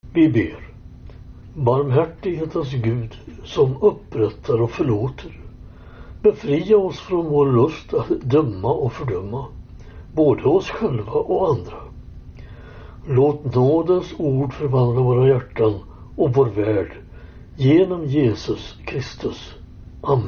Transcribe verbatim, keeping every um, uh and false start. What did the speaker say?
Vi ber. Barmhärtighetens Gud som upprättar och förlåter, befria oss från vår lust att döma och fördöma, både oss själva och andra. Låt nådens ord förvandla våra hjärtan och vår värld genom Jesus Kristus. Amen.